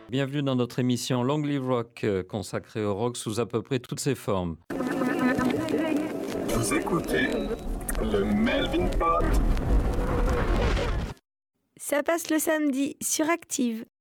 Bienvenue dans notre émission Long Live Rock, consacrée au rock sous à peu près toutes ses formes. Vous écoutez le Melvin Pod. Ça passe le samedi sur Active.